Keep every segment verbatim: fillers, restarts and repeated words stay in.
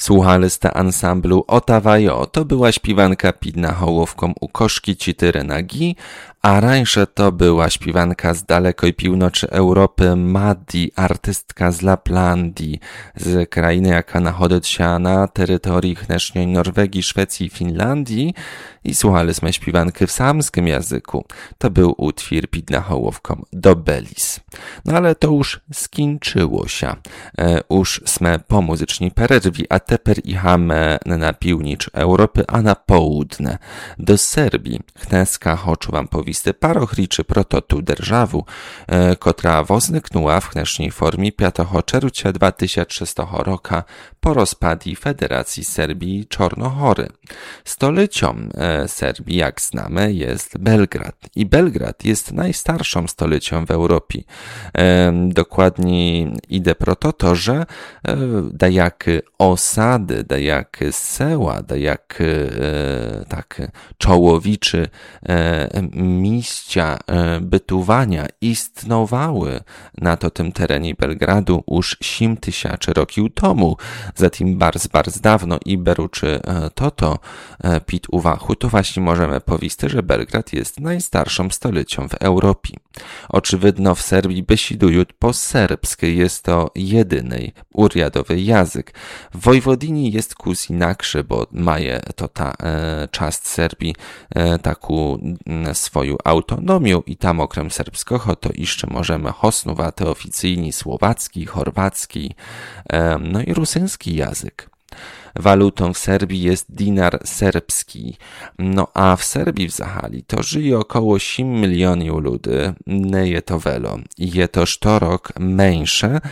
Słuchalista ansamblu Otavaio to była śpiewanka Pidna Hołówką u Koszki City Nagi, a rańsze to była śpiewanka z dalekiej północy Europy Maddi, artystka z Laplandii, z krainy jaka nachodzi się na terytorii dnešnej Norwegii, Szwecji i Finlandii, i słuchaliśmy śpiewanki w samskim języku. To był utwór Pidna Hołówką do Belis. No ale to już skończyło się. E, już sme po muzycznej przerwie, a teper ichamy na półnicz Europy, a na południe do Serbii. Dneska chcę wam powiedzieć parę rzeczy pro tu державу, e, która wozniknęła w dnešnej formie piątego czerwca dwa tysiące szóstego roku po rozpadzie Federacji Serbii i Czarnohory. Stolicą e, Serbii, jak znamy, jest Belgrad. I Belgrad jest najstarszą stolicą w Europie. E, dokładnie idę pro to, to że e, dajakie osady, dajakie seła, dajakie e, tak, czołowiczy e, miejsca e, bytowania istnowały na to tym terenie Belgradu już siedem tysięcy roków temu. Zatem bardzo, bardzo dawno i beruczy e, to to e, pit uwachu, to właśnie możemy powiedzieć, że Belgrad jest najstarszą stolicą w Europie. Oczywiście w Serbii besidują po serbsku, jest to jedyny uriadowy język. W Wojwodini jest kus inakszy, bo maje to ta e, część Serbii e, taką e, swoją autonomię i tam okrem serbskiego to jeszcze możemy hosnowate oficyjni słowacki, chorwacki, e, no i rusyński język. Walutą w Serbii jest dinar serbski. No a w Serbii w Zahali to żyje około osiem milionów ludzi. Nie je to welo. Je to sztorok mniejsze.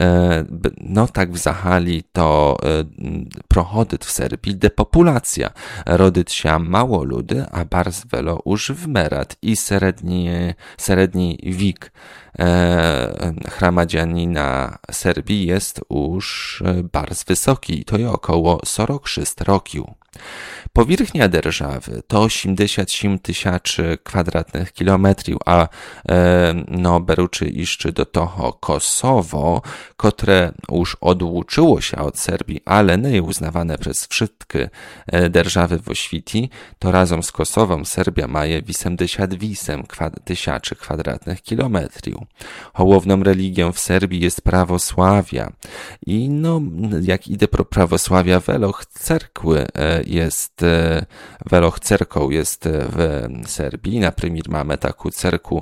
No tak w Zahali to prochodyt w Serbii depopulacja. Rodyt się mało ludzi, a bardzo welo już wmerat i średni, średni wiek hromadzianina Serbii jest już bardzo wysoki. To jest około czterdzieści sześć roków. Powierzchnia держawy to osiemdziesiąt siedem tysięcy kwadratnych kilometrów, a e, no beruczy jeszcze do toho Kosowo, które już odłączyło się od Serbii, ale nie jest uznawane przez wszystkie держawy w oświti, to razem z Kosową Serbia ma osiemdziesiąt osiem tysięcy kwadratnych kilometrów. Główną religią w Serbii jest prawosławia i no jak idę pro prawosławia weloch cerkły jest weloch cerką jest w Serbii. Na przykład mamy taką cerkę,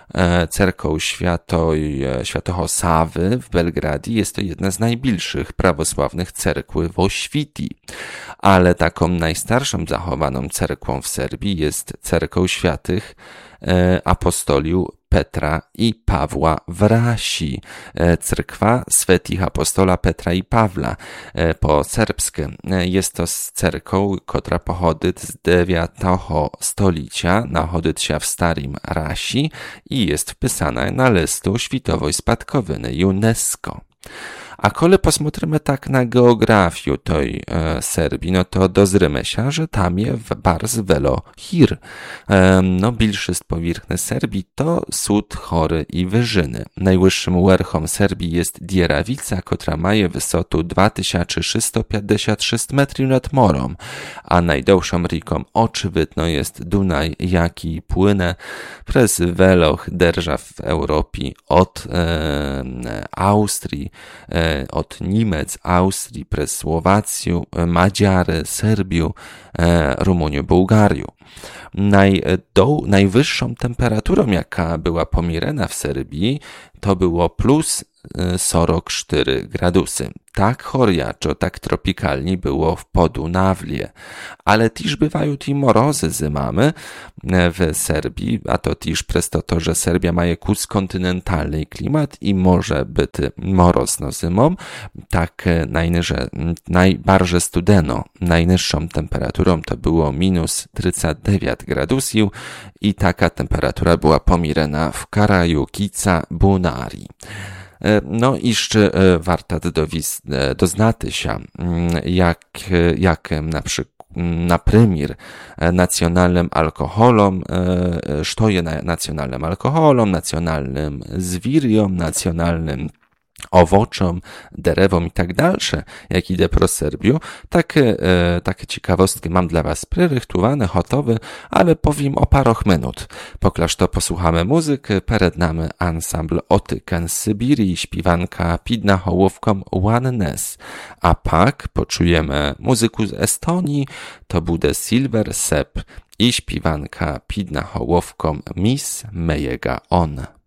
cerką Świętoj, Świętego Sawy w Belgradzie. Jest to jedna z najbliższych prawosławnych cerkły w oświti. Ale taką najstarszą zachowaną cerkwą w Serbii jest cerką świętych apostoliów Petra i Pawła w Rasi. Cerkwa Svetih Apostola Petra i Pawła po serbsku. Jest to cerką, która pochodzi z dziewiątego stulecia, nachodzi się w Starym Rasi i jest wpisana na listu światowej spadkowiny UNESCO. A kole posмотрimy tak na geografię tej e, Serbii, no to dozrymy się, że tam jest bardzo wiele hir. E, no, bliższy z powierzchni Serbii to Sud, Hory i Wyżyny. Najwyższym werchom Serbii jest Dierawica, która ma wysotę dwa tysiące trzysta pięćdziesiąt sześć metrów nad morem, a najdłuższą rieką oczywidno jest Dunaj, jaki płynie przez wiele держaw w Europie od e, Austrii, e, od Niemiec, Austrii, przez Słowację, Madziary, Serbię, Rumunię, Bułgarię. Naj, do, najwyższą temperaturą, jaka była pomierena w Serbii, to było plus czterdzieści cztery gradusy. Tak choriaczo, tak tropikalnie było w Podunawlie. Ale też bywają i morozy zimamy w Serbii, a to też przez to, to, że Serbia ma jakiś kontynentalny klimat i może być morozno zimą, tak najniże, najbardziej studeno, najniższą temperaturą to było minus trzydzieści dziewięć gradusów i taka temperatura była pomierena w Karajukica, Bunari. No i jeszcze warto doznać się, jak, jak na przykład na premier nacjonalnym alkoholom, co jest nacjonalnym alkoholom, nacjonalnym zwirjom, nacjonalnym owoczom, derewom i tak dalsze, jak idę pro Serbiu, takie, e, takie ciekawostki mam dla Was prerychtowane, gotowe, ale powiem o paroch minut. Poklaż to posłuchamy muzyki, przed nami ansambl Otyken z Sybirii, śpiewanka Pidna Hołówką Oneness, a pak poczujemy muzyku z Estonii, to bude Silver Sepp i śpiewanka Pidna Hołówką Miss Mejega On.